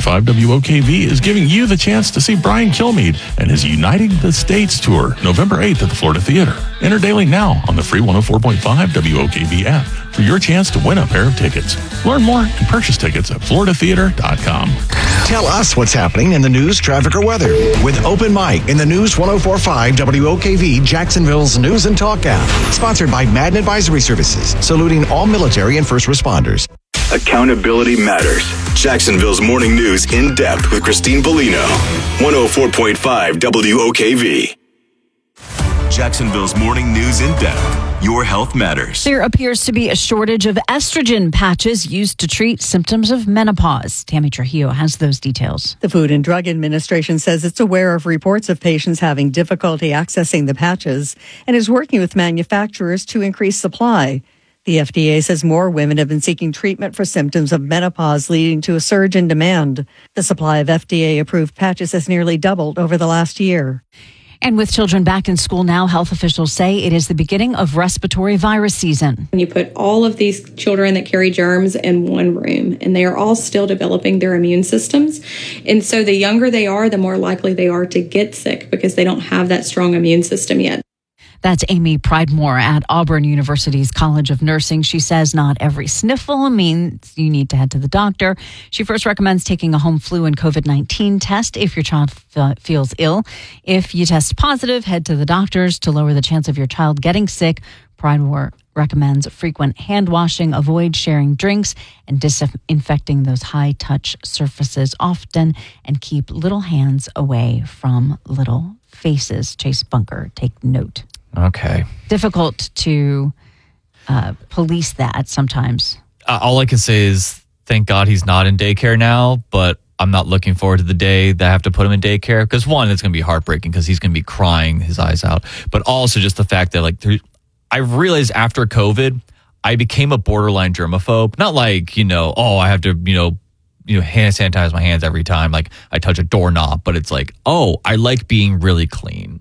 104.5 WOKV is giving you the chance to see Brian Kilmeade and his Uniting the States tour, November 8th at the Florida Theater. Enter daily now on the free 104.5 WOKV app for your chance to win a pair of tickets. Learn more and purchase tickets at floridatheater.com. Tell us what's happening in the news, traffic, or weather with Open Mic in the News 104.5 WOKV Jacksonville's News and Talk app. Sponsored by Madden Advisory Services, saluting all military and first responders. Accountability matters. Jacksonville's morning news in depth with Christine Bellino. 104.5 WOKV. Jacksonville's morning news in depth. Your health matters. There appears to be a shortage of estrogen patches used to treat symptoms of menopause. Tammy Trujillo has those details. The Food and Drug Administration says it's aware of reports of patients having difficulty accessing the patches and is working with manufacturers to increase supply. The FDA says more women have been seeking treatment for symptoms of menopause, leading to a surge in demand. The supply of FDA-approved patches has nearly doubled over the last year. And with children back in school now, health officials say it is the beginning of respiratory virus season. When you put all of these children that carry germs in one room, and they are all still developing their immune systems. And so the younger they are, the more likely they are to get sick because they don't have that strong immune system yet. That's Amy Pridemore at Auburn University's College of Nursing. She says not every sniffle means you need to head to the doctor. She first recommends taking a home flu and COVID-19 test if your child feels ill. If you test positive, head to the doctors to lower the chance of your child getting sick. Pridemore recommends frequent hand washing, avoid sharing drinks, and disinfecting those high-touch surfaces often, and keep little hands away from little faces. Chase Bunker, take note. Okay. Difficult to police that sometimes. All I can say is thank God he's not in daycare now, but I'm not looking forward to the day that I have to put him in daycare because one, it's going to be heartbreaking because he's going to be crying his eyes out, but also just the fact that I realized after COVID, I became a borderline germaphobe. Not like, I have to, hand sanitize my hands every time like I touch a doorknob, but it's like, I like being really clean.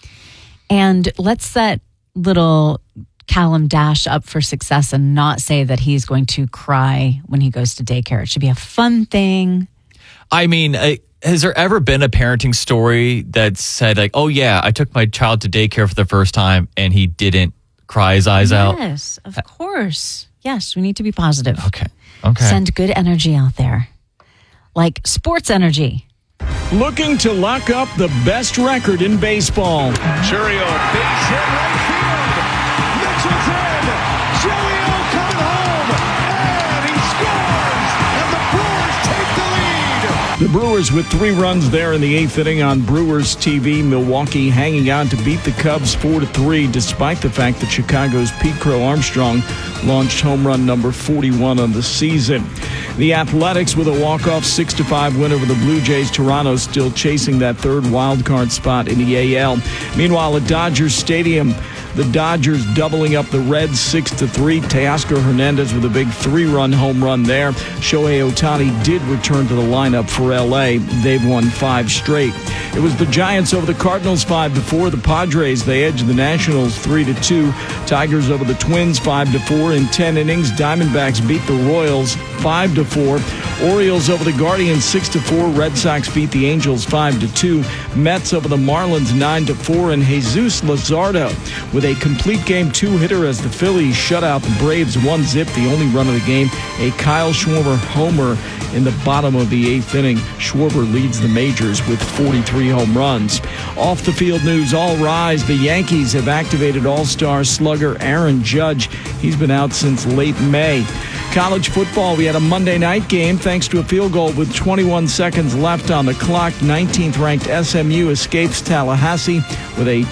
And let's set little Callum Dash up for success and not say that he's going to cry when he goes to daycare. It should be a fun thing. I mean, has there ever been a parenting story that said like, oh yeah, I took my child to daycare for the first time and he didn't cry his eyes out? Yes, of course. Yes, we need to be positive. Okay. Send good energy out there. Like sports energy. Looking to lock up the best record in baseball. Churio, base hit right field. Mitchell's in. Churio coming home. And he scores. And the Brewers take the lead. The Brewers with 3 runs there in the 8th inning on Brewers TV. Milwaukee hanging on to beat the Cubs 4-3, despite the fact that Chicago's Pete Crow Armstrong launched home run number 41 on the season. The Athletics with a walk-off 6-5 win over the Blue Jays. Toronto still chasing that third wild card spot in the AL. Meanwhile, at Dodgers Stadium, the Dodgers doubling up the Reds 6-3. Teoscar Hernandez with a big 3-run home run there. Shohei Ohtani did return to the lineup for LA. They've won 5 straight. It was the Giants over the Cardinals 5-4. The Padres, they edged the Nationals 3-2. Tigers over the Twins 5-4 in 10 innings. Diamondbacks beat the Royals 5-4. Orioles over the Guardians 6-4. Red Sox beat the Angels 5-2. Mets over the Marlins 9-4. And Jesus Luzardo with a complete game 2-hitter as the Phillies shut out the Braves 1-zip. The only run of the game, a Kyle Schwarber homer in the bottom of the 8th inning. Schwarber leads the majors with 43 home runs. Off the field news, all rise. The Yankees have activated all-star slugger Aaron Judge. He's been out since late May. College football, we had a Monday night game thanks to a field goal with 21 seconds left on the clock. 19th-ranked SMU escapes Tallahassee with a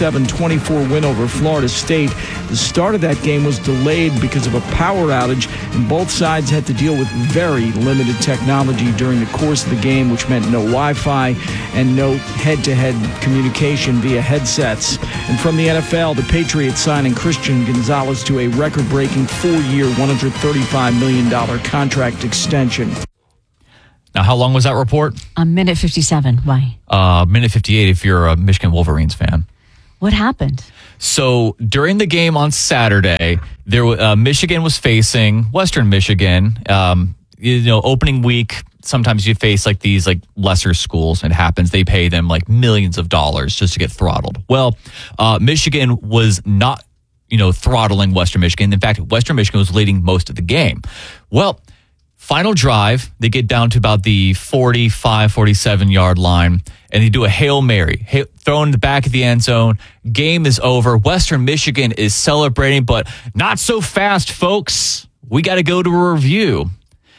27-24 win over Florida State. The start of that game was delayed because of a power outage, and both sides had to deal with very limited technology during the course of the game, which meant no Wi-Fi and no head-to-head communication via headsets. And from the NFL, the Patriots signing Christian Gonzalez to a record-breaking 4-year, $135 million contract extension. Now, how long was that report? Minute 57. Why? Minute 58 if you're a Michigan Wolverines fan. What happened? So during the game on Saturday, Michigan was facing Western Michigan. opening week, sometimes you face like these like lesser schools. It happens. They pay them like millions of dollars just to get throttled. Well, Michigan was not, throttling Western Michigan. In fact, Western Michigan was leading most of the game. Well, final drive, they get down to about the 45, 47-yard line, and they do a Hail Mary, throw in the back of the end zone. Game is over. Western Michigan is celebrating, but not so fast, folks. We got to go to a review.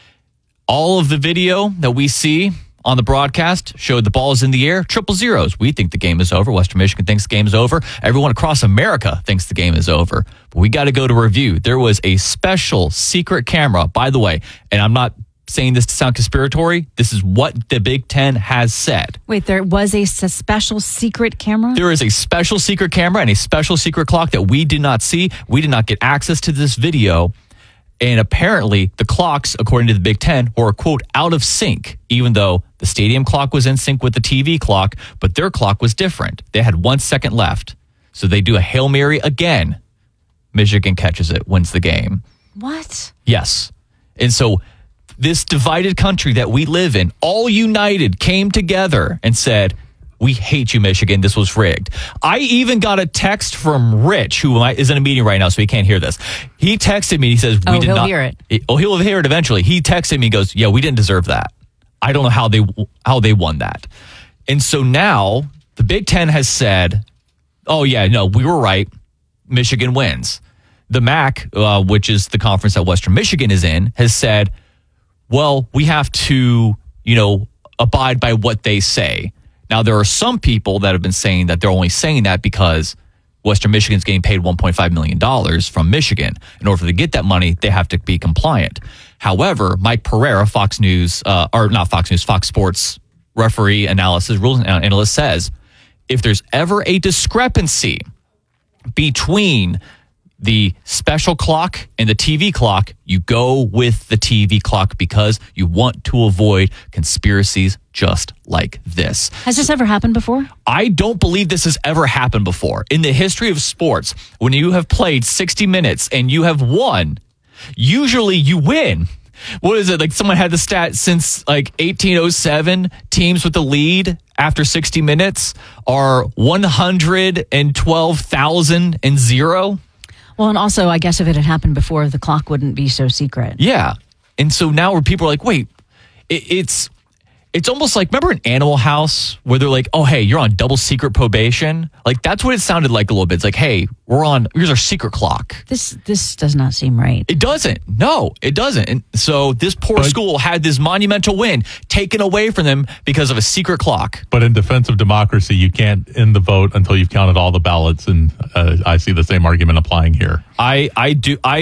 All of the video that we see on the broadcast showed the ball is in the air, triple zeros. We think the game is over. Western Michigan thinks the game is over. Everyone across America thinks the game is over. But we got to go to review. There was a special secret camera, by the way, and I'm not saying this to sound conspiratory. This is what the Big Ten has said. Wait, there was a special secret camera? There is a special secret camera and a special secret clock that we did not see. We did not get access to this video. And apparently the clocks, according to the Big Ten, were, quote, out of sync, even though the stadium clock was in sync with the TV clock, but their clock was different. They had 1 second left. So they do a Hail Mary again. Michigan catches it, wins the game. What? Yes. And so this divided country that we live in, all united, came together and said, we hate you, Michigan. This was rigged. I even got a text from Rich, who is in a meeting right now, so he can't hear this. He texted me. He says, "We did he'll not hear it. He'll hear it eventually." He texted me. He goes, "Yeah, we didn't deserve that. I don't know how they won that." And so now the Big Ten has said, "Oh yeah, no, we were right. Michigan wins." The MAC, which is the conference that Western Michigan is in, has said, "Well, we have to, abide by what they say." Now, there are some people that have been saying that they're only saying that because Western Michigan's getting paid $1.5 million from Michigan. In order to get that money, they have to be compliant. However, Mike Pereira, Fox Sports referee analysis, rules analyst says, if there's ever a discrepancy between the special clock and the TV clock, you go with the TV clock because you want to avoid conspiracies just like this. Has this ever happened before? I don't believe this has ever happened before. In the history of sports, when you have played 60 minutes and you have won, usually you win. What is it? Like someone had the stat since like 1807, teams with the lead after 60 minutes are 112,000-0. Well, and also, I guess if it had happened before, the clock wouldn't be so secret. Yeah. And so now where people are like, wait, it's almost like, remember in Animal House where they're like, oh, hey, you're on double secret probation? Like, that's what it sounded like a little bit. It's like, hey, here's our secret clock. This does not seem right. It doesn't. No, it doesn't. And so this poor school had this monumental win taken away from them because of a secret clock. But in defense of democracy, you can't end the vote until you've counted all the ballots. And I see the same argument applying here. I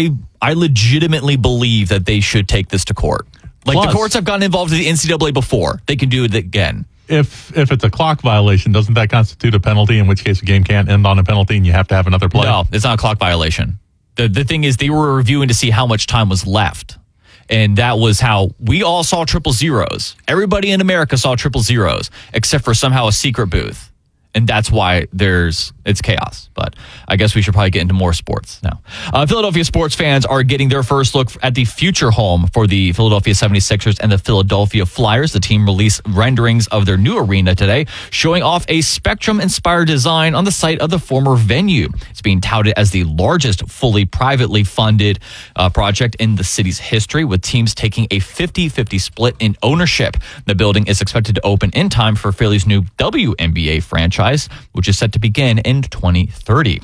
legitimately believe that they should take this to court. Like the courts have gotten involved with the NCAA before. They can do it again. If it's a clock violation, doesn't that constitute a penalty, in which case the game can't end on a penalty and you have to have another play? No, it's not a clock violation. The thing is, they were reviewing to see how much time was left. And that was how we all saw triple zeros. Everybody in America saw triple zeros, except for somehow a secret booth. And that's why it's chaos. But I guess we should probably get into more sports now. Philadelphia sports fans are getting their first look at the future home for the Philadelphia 76ers and the Philadelphia Flyers. The team released renderings of their new arena today, showing off a Spectrum-inspired design on the site of the former venue. It's being touted as the largest fully privately funded project in the city's history, with teams taking a 50-50 split in ownership. The building is expected to open in time for Philly's new WNBA franchise, which is set to begin in 2030.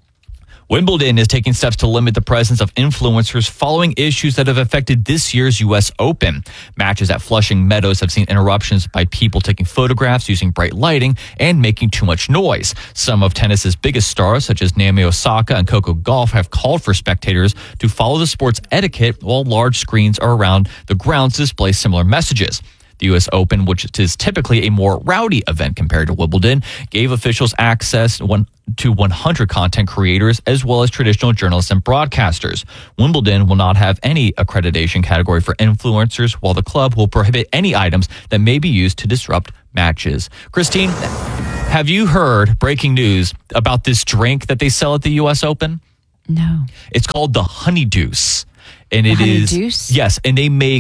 Wimbledon is taking steps to limit the presence of influencers following issues that have affected this year's U.S. Open. Matches at Flushing Meadows have seen interruptions by people taking photographs, using bright lighting, and making too much noise. Some of tennis's biggest stars, such as Naomi Osaka and Coco Gauff, have called for spectators to follow the sport's etiquette while large screens are around the grounds to display similar messages. The U.S. Open, which is typically a more rowdy event compared to Wimbledon, gave officials access to 100 content creators as well as traditional journalists and broadcasters. Wimbledon will not have any accreditation category for influencers, while the club will prohibit any items that may be used to disrupt matches. Christine, have you heard breaking news about this drink that they sell at the U.S. Open? No. It's called the Honey Deuce. And it is, Deuce? yes, and they make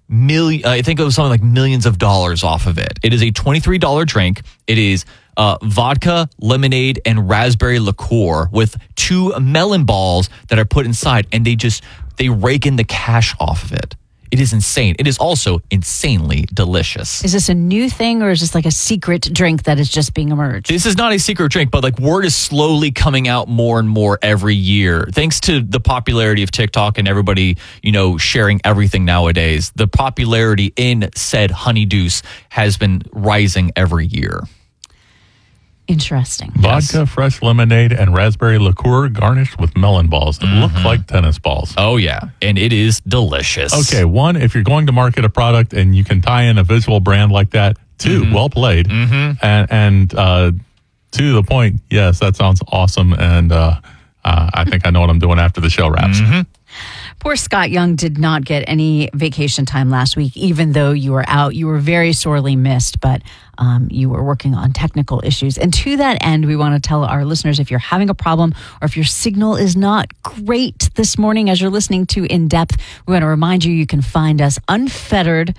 I think it was something like millions of dollars off of it. It is a $23 drink. It is vodka, lemonade, and raspberry liqueur with 2 melon balls that are put inside, and they rake in the cash off of it. It is insane. It is also insanely delicious. Is this a new thing, or is this like a secret drink that is just being emerged? This is not a secret drink, but like word is slowly coming out more and more every year. Thanks to the popularity of TikTok and everybody, sharing everything nowadays, the popularity in said Honeydeuce has been rising every year. Interesting. Vodka, fresh lemonade, and raspberry liqueur garnished with melon balls that look like tennis balls. Oh, yeah. And it is delicious. Okay, 1, if you're going to market a product and you can tie in a visual brand like that. 2, well played. And to the point, yes, that sounds awesome. And I think I know what I'm doing after the show wraps. Poor Scott Young did not get any vacation time last week, even though you were out. You were very sorely missed, but you were working on technical issues. And to that end, we want to tell our listeners, if you're having a problem or if your signal is not great this morning as you're listening to In Depth, we want to remind you can find us unaffected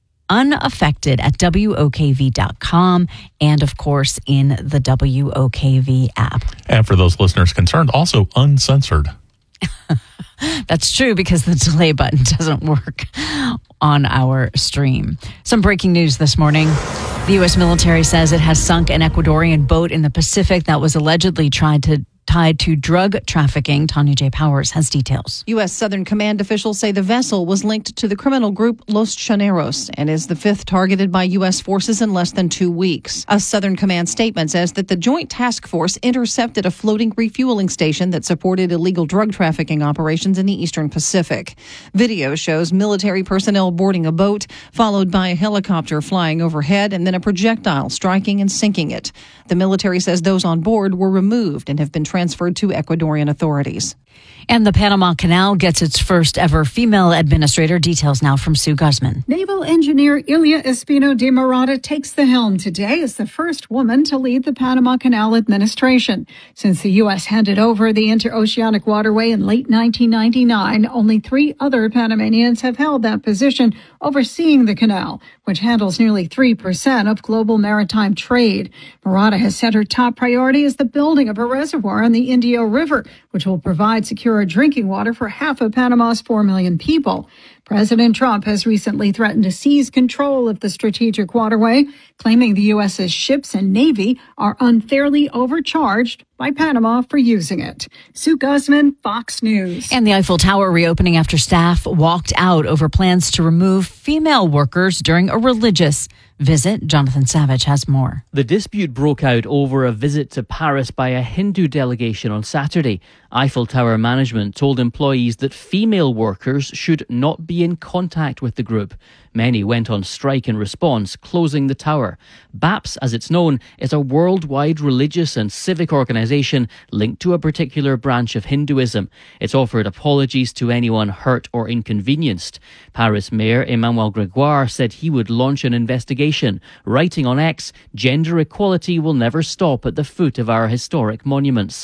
at WOKV.com and, of course, in the WOKV app. And for those listeners concerned, also uncensored. That's true, because the delay button doesn't work on our stream. Some breaking news this morning. The U.S. military says it has sunk an Ecuadorian boat in the Pacific that was allegedly tied to drug trafficking. Tanya J. Powers has details. U.S. Southern Command officials say the vessel was linked to the criminal group Los Llaneros and is the 5th targeted by U.S. forces in less than 2 weeks. A Southern Command statement says that the Joint Task Force intercepted a floating refueling station that supported illegal drug trafficking operations in the Eastern Pacific. Video shows military personnel boarding a boat, followed by a helicopter flying overhead and then a projectile striking and sinking it. The military says those on board were removed and have been transferred to Ecuadorian authorities. And the Panama Canal gets its first ever female administrator. Details now from Sue Guzman. Naval engineer Ilia Espino de Morada takes the helm today as the first woman to lead the Panama Canal administration. Since the U.S. handed over the interoceanic waterway in late 1999, only 3 other Panamanians have held that position, overseeing the canal, which handles nearly 3% of global maritime trade. Morada has said her top priority is the building of a reservoir on the Indio River, which will provide secure drinking water for half of Panama's 4 million people. President Trump has recently threatened to seize control of the strategic waterway, claiming the U.S.'s ships and Navy are unfairly overcharged by Panama for using it. Sue Guzman, Fox News. And the Eiffel Tower reopening after staff walked out over plans to remove female workers during a religious visit. Jonathan Savage has more. The dispute broke out over a visit to Paris by a Hindu delegation on Saturday. Eiffel Tower management told employees that female workers should not be in contact with the group. Many went on strike in response, closing the tower. BAPS, as it's known, is a worldwide religious and civic organisation linked to a particular branch of Hinduism. It's offered apologies to anyone hurt or inconvenienced. Paris Mayor Emmanuel Grégoire said he would launch an investigation. Writing on X, gender equality will never stop at the foot of our historic monuments.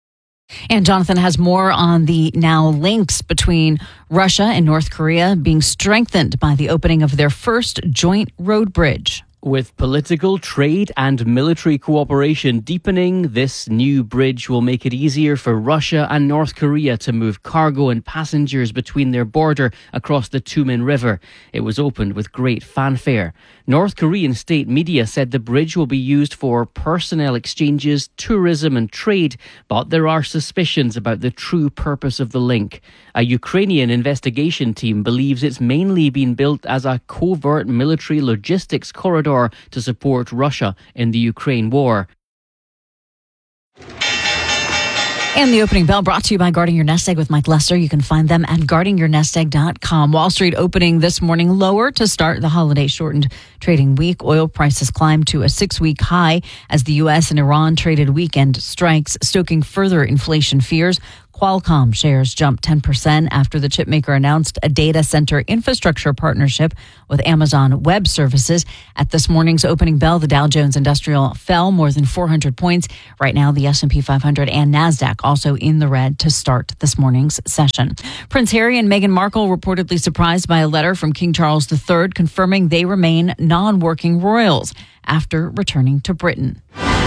And Jonathan has more on the now links between Russia and North Korea being strengthened by the opening of their first joint road bridge. With political, trade and military cooperation deepening, this new bridge will make it easier for Russia and North Korea to move cargo and passengers between their border across the Tumen River. It was opened with great fanfare. North Korean state media said the bridge will be used for personnel exchanges, tourism and trade, but there are suspicions about the true purpose of the link. A Ukrainian investigation team believes it's mainly been built as a covert military logistics corridor to support Russia in the Ukraine war. And the opening bell brought to you by Guarding Your Nest Egg with Mike Lester. You can find them at guardingyournestegg.com. Wall Street opening this morning lower to start the holiday-shortened trading week. Oil prices climbed to a 6-week high as the U.S. and Iran traded weekend strikes, stoking further inflation fears. Qualcomm shares jumped 10% after the chipmaker announced a data center infrastructure partnership with Amazon Web Services. At this morning's opening bell, the Dow Jones Industrial fell more than 400 points. Right now, the S&P 500 and NASDAQ also in the red to start this morning's session. Prince Harry and Meghan Markle reportedly surprised by a letter from King Charles III confirming they remain non-working royals after returning to Britain.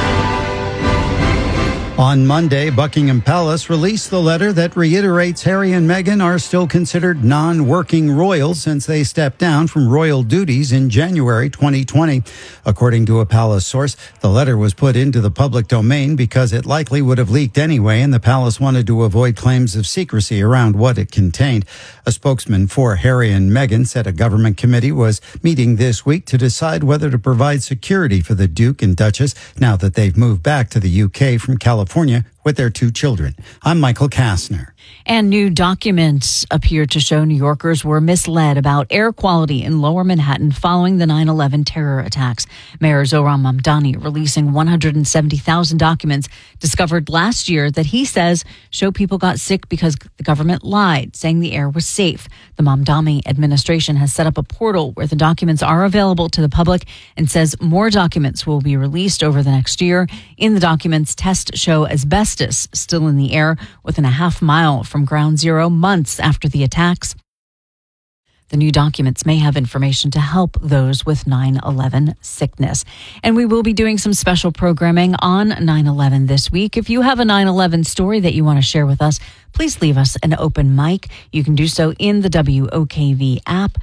On Monday, Buckingham Palace released the letter that reiterates Harry and Meghan are still considered non-working royals since they stepped down from royal duties in January 2020. According to a palace source, the letter was put into the public domain because it likely would have leaked anyway, and the palace wanted to avoid claims of secrecy around what it contained. A spokesman for Harry and Meghan said a government committee was meeting this week to decide whether to provide security for the Duke and Duchess now that they've moved back to the UK from California with their 2 children. I'm Michael Kastner. And new documents appear to show New Yorkers were misled about air quality in Lower Manhattan following the 9/11 terror attacks. Mayor Zohran Mamdani releasing 170,000 documents discovered last year that he says show people got sick because the government lied, saying the air was safe. The Mamdani administration has set up a portal where the documents are available to the public and says more documents will be released over the next year. In the documents, tests show asbestos still in the air within a half mile from Ground Zero months after the attacks. The new documents may have information to help those with 9/11 sickness. And we will be doing some special programming on 9/11 this week. If you have a 9/11 story that you want to share with us, please leave us an open mic. You can do so in the WOKV app.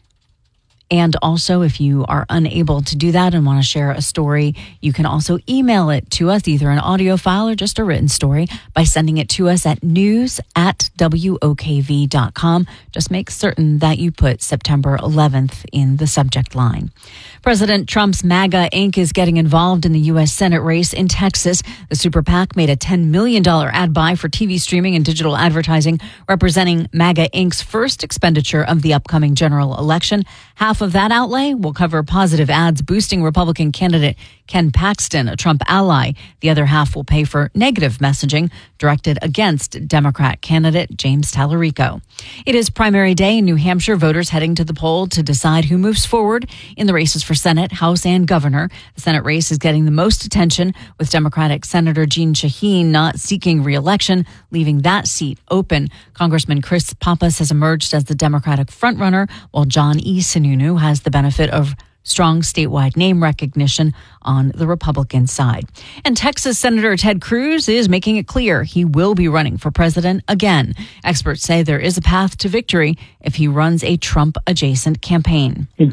And also, if you are unable to do that and want to share a story, you can also email it to us, either an audio file or just a written story, by sending it to us at news@WOKV.com. Just make certain that you put September 11th in the subject line. President Trump's MAGA Inc. is getting involved in the U.S. Senate race in Texas. The super PAC made a $10 million ad buy for TV streaming and digital advertising, representing MAGA Inc.'s first expenditure of the upcoming general election. Half of that outlay will cover positive ads boosting Republican candidate Ken Paxton, a Trump ally. The other half will pay for negative messaging directed against Democrat candidate James Tallarico. It is primary day in New Hampshire. Voters heading to the poll to decide who moves forward in the races for Senate, House, and Governor. The Senate race is getting the most attention, with Democratic Senator Jeanne Shaheen not seeking re-election, leaving that seat open. Congressman Chris Pappas has emerged as the Democratic frontrunner, while John E. Sununu has the benefit of strong statewide name recognition on the Republican side. And Texas Senator Ted Cruz is making it clear he will be running for president again. Experts say there is a path to victory if he runs a Trump-adjacent campaign. In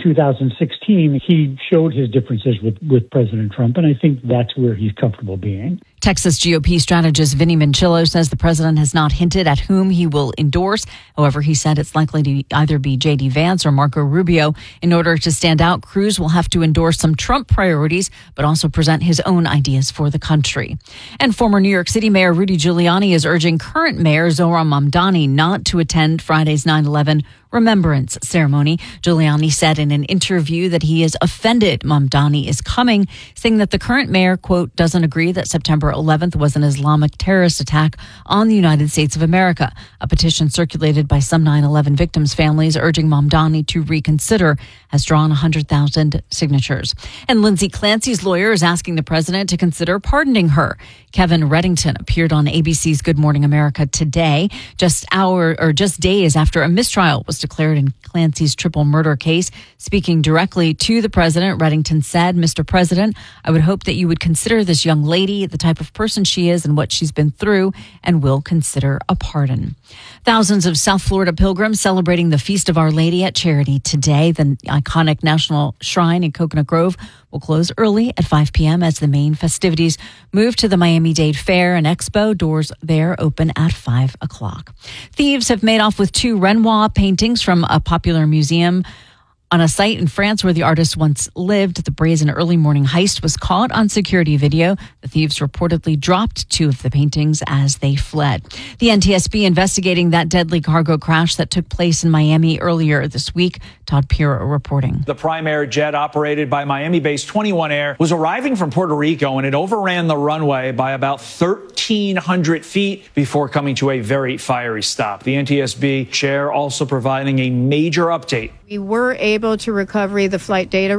2016, he showed his differences with President Trump, and I think that's where he's comfortable being. Texas GOP strategist Vinny Manchillo says the president has not hinted at whom he will endorse. However, he said it's likely to either be J.D. Vance or Marco Rubio. In order to stand out, Cruz will have to endorse some Trump priorities, but also present his own ideas for the country. And former New York City Mayor Rudy Giuliani is urging current Mayor Zohran Mamdani not to attend Friday's 9/11 remembrance ceremony. Giuliani said in an interview that he is offended Mamdani is coming, saying that the current mayor, quote, doesn't agree that September 11th was an Islamic terrorist attack on the United States of America. A petition circulated by some 9/11 victims' families urging Mamdani to reconsider has drawn 100,000 signatures. And Lindsay Clancy's lawyer is asking the president to consider pardoning her. Kevin Reddington appeared on ABC's Good Morning America today, just days after a mistrial was declared in Clancy's triple murder case. Speaking directly to the president, Reddington said, "Mr. President, I would hope that you would consider this young lady, the type of person she is and what she's been through, and will consider a pardon." Thousands of South Florida pilgrims celebrating the Feast of Our Lady at Charity today. The iconic National Shrine in Coconut Grove will close early at 5 p.m. as the main festivities move to the Miami-Dade Fair and Expo. Doors there open at 5 o'clock. Thieves have made off with 2 Renoir paintings from a popular museum On a site in France where the artist once lived, the brazen early morning heist was caught on security video. The thieves reportedly dropped 2 of the paintings as they fled. The NTSB investigating that deadly cargo crash that took place in Miami earlier this week. Todd Pira reporting. The Prime Air jet operated by Miami-based 21 Air was arriving from Puerto Rico, and it overran the runway by about 1,300 feet before coming to a very fiery stop. The NTSB chair also providing a major update. We were able to recover the flight data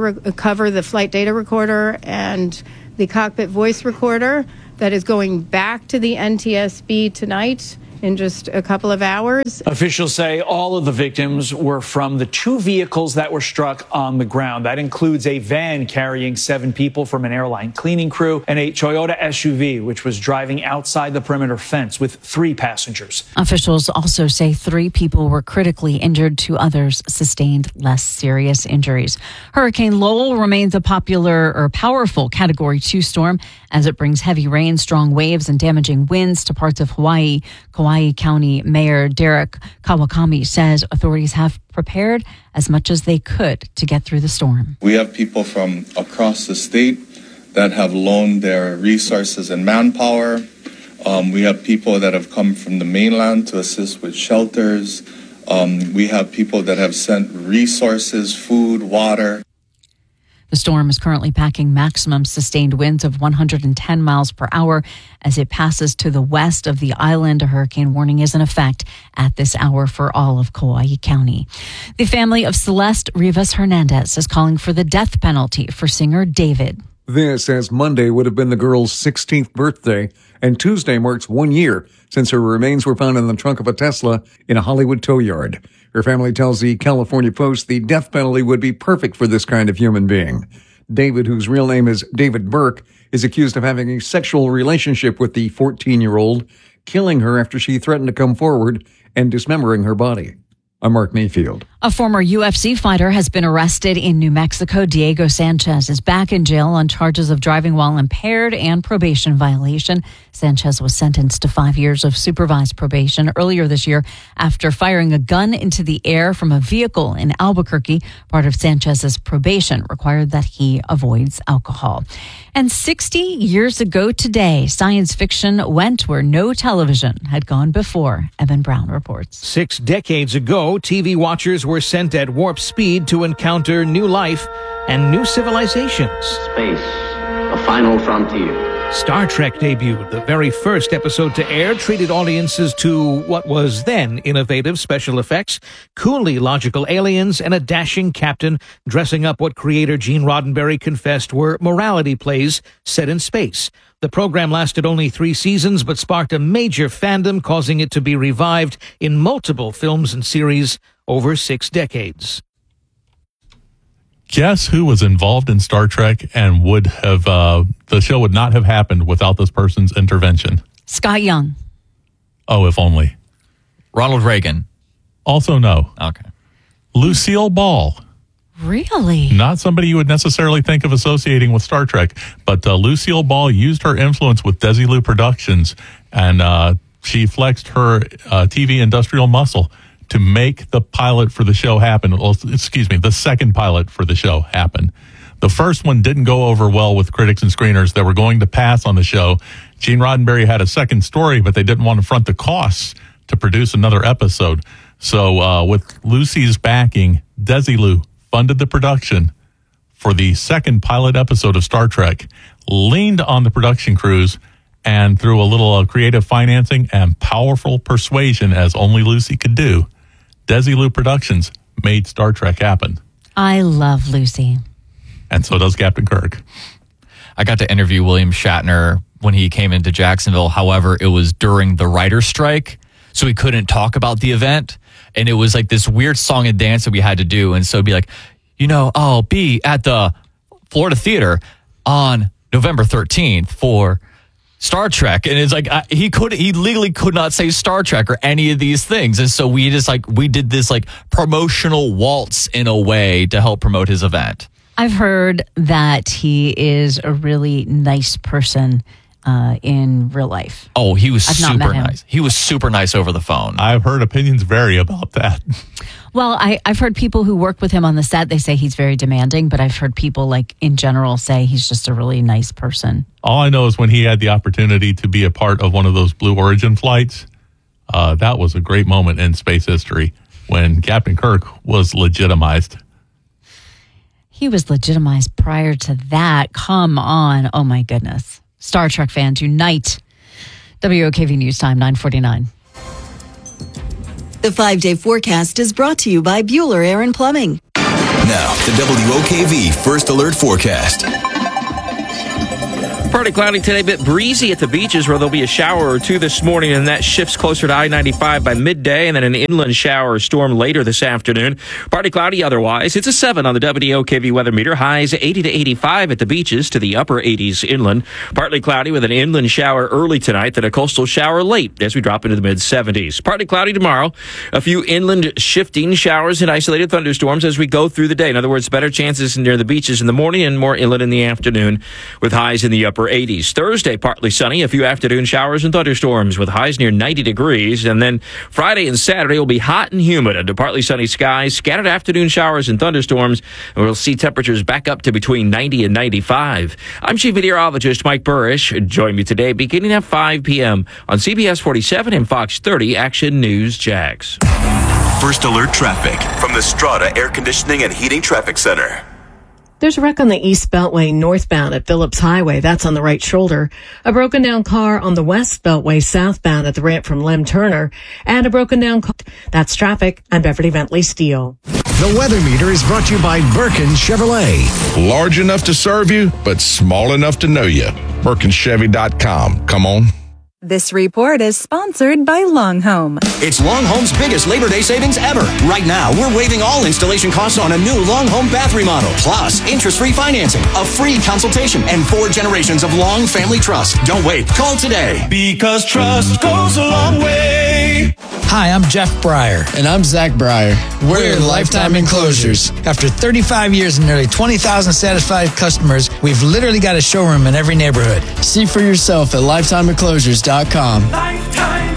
recorder and the cockpit voice recorder that is going back to the NTSB tonight in just a couple of hours. Officials say all of the victims were from the 2 vehicles that were struck on the ground. That includes a van carrying 7 people from an airline cleaning crew and a Toyota SUV, which was driving outside the perimeter fence with 3 passengers. Officials also say 3 people were critically injured, 2 others sustained less serious injuries. Hurricane Lowell remains a powerful Category 2 storm as it brings heavy rain, strong waves, and damaging winds to parts of Hawaii. Kauai County Mayor Derek Kawakami says authorities have prepared as much as they could to get through the storm. We have people from across the state that have loaned their resources and manpower. We have people that have come from the mainland to assist with shelters. We have people that have sent resources, food, water. The storm is currently packing maximum sustained winds of 110 miles per hour as it passes to the west of the island. A hurricane warning is in effect at this hour for all of Kauai County. The family of Celeste Rivas Hernandez is calling for the death penalty for singer David. This, as Monday would have been the girl's 16th birthday, and Tuesday marks 1 year since her remains were found in the trunk of a Tesla in a Hollywood tow yard. Her family tells the California Post the death penalty would be perfect for this kind of human being. David, whose real name is David Burke, is accused of having a sexual relationship with the 14-year-old, killing her after she threatened to come forward, and dismembering her body. I'm Mark Mayfield. A former UFC fighter has been arrested in New Mexico. Diego Sanchez is back in jail on charges of driving while impaired and probation violation. Sanchez was sentenced to 5 years of supervised probation earlier this year after firing a gun into the air from a vehicle in Albuquerque. Part of Sanchez's probation required that he avoids alcohol. And 60 years ago today, science fiction went where no television had gone before. Evan Brown reports. 6 decades ago, TV watchers were sent at warp speed to encounter new life and new civilizations. Space, a final frontier. Star Trek debuted. The very first episode to air treated audiences to what was then innovative special effects, coolly logical aliens, and a dashing captain dressing up what creator Gene Roddenberry confessed were morality plays set in space. The program lasted only 3 seasons, but sparked a major fandom, causing it to be revived in multiple films and series over 6 decades. Guess who was involved in Star Trek and would have, the show would not have happened without this person's intervention? Scott Young. Oh, if only. Ronald Reagan. Also no. Okay. Lucille Ball. Really? Not somebody you would necessarily think of associating with Star Trek, but Lucille Ball used her influence with Desilu Productions, and she flexed her TV industrial muscle to make the pilot for the show happen. Well, the second pilot for the show happen. The first one didn't go over well with critics and screeners that were going to pass on the show. Gene Roddenberry had a second story, but they didn't want to front the costs to produce another episode. So with Lucy's backing, Desilu funded the production for the second pilot episode of Star Trek, leaned on the production crews, and through a little creative financing and powerful persuasion, as only Lucy could do, Desilu Productions made Star Trek happen. I love Lucy. And so does Captain Kirk. I got to interview William Shatner when he came into Jacksonville. However, it was during the writer's strike, so we couldn't talk about the event. And it was like this weird song and dance that we had to do. And so it'd be like, I'll be at the Florida Theater on November 13th for Star Trek. And it's like, he legally could not say Star Trek or any of these things. And so we did this promotional waltz in a way to help promote his event. I've heard that he is a really nice person. in real life. Oh, he was I've not super met him. nice. He was super nice over the phone. I've heard opinions vary about that. Well, I've heard people who work with him on the set, they say he's very demanding, but I've heard people like in general say he's just a really nice person. All I know is when he had the opportunity to be a part of one of those Blue Origin flights, that was a great moment in space history when Captain Kirk was legitimized. He was legitimized prior to that. Come on. Oh, my goodness. Star Trek fans, unite. WOKV News Time, 9:49. The 5-day forecast is brought to you by Bueller Air and Plumbing. Now, the WOKV First Alert Forecast. Partly cloudy today, a bit breezy at the beaches where there'll be a shower or two this morning, and that shifts closer to I-95 by midday, and then an inland shower or storm later this afternoon. Partly cloudy otherwise. It's a 7 on the WOKV weather meter. Highs 80 to 85 at the beaches to the upper 80s inland. Partly cloudy with an inland shower early tonight, then a coastal shower late as we drop into the mid-70s. Partly cloudy tomorrow. A few inland shifting showers and isolated thunderstorms as we go through the day. In other words, better chances near the beaches in the morning and more inland in the afternoon with highs in the upper 80s. Thursday, partly sunny, a few afternoon showers and thunderstorms with highs near 90 degrees. And then Friday and Saturday will be hot and humid under partly sunny skies, scattered afternoon showers and thunderstorms. And we'll see temperatures back up to between 90 and 95. I'm Chief Meteorologist Mike Burrish. Join me today beginning at 5 p.m. on CBS 47 and Fox 30 Action News Jax. First Alert Traffic from the Strata Air Conditioning and Heating Traffic Center. There's a wreck on the East Beltway northbound at Phillips Highway. That's on the right shoulder. A broken down car on the West Beltway southbound at the ramp from Lem Turner. And a broken down car. That's traffic. I'm Beverly Bentley Steele. The weather meter is brought to you by Birkin Chevrolet. Large enough to serve you, but small enough to know you. BirkinChevy.com. Come on. This report is sponsored by Long Home. It's Long Home's biggest Labor Day savings ever. Right now, we're waiving all installation costs on a new Long Home bath remodel. Plus, interest-free financing, a free consultation, and 4 generations of Long family trust. Don't wait. Call today. Because trust goes a long way. Hi, I'm Jeff Breyer. And I'm Zach Breyer. We're Lifetime Enclosures. After 35 years and nearly 20,000 satisfied customers, we've literally got a showroom in every neighborhood. See for yourself at lifetimeenclosures.com. Lifetime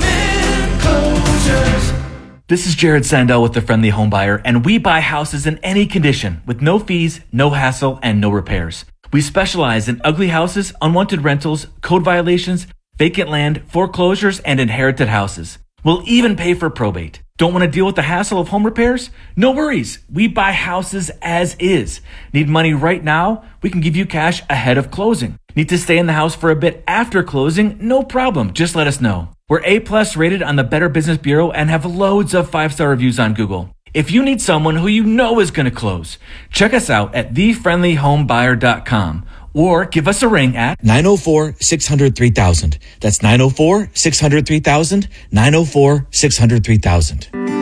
Enclosures. This is Jared Sandell with The Friendly Home Buyer, and we buy houses in any condition with no fees, no hassle, and no repairs. We specialize in ugly houses, unwanted rentals, code violations, vacant land, foreclosures, and inherited houses. We'll even pay for probate. Don't want to deal with the hassle of home repairs? No worries. We buy houses as is. Need money right now? We can give you cash ahead of closing. Need to stay in the house for a bit after closing? No problem. Just let us know. We're A+ rated on the Better Business Bureau and have loads of 5-star reviews on Google. If you need someone who you know is going to close, check us out at thefriendlyhomebuyer.com. Or give us a ring at 904-600-3000. That's 904-600-3000, 904-600-3000.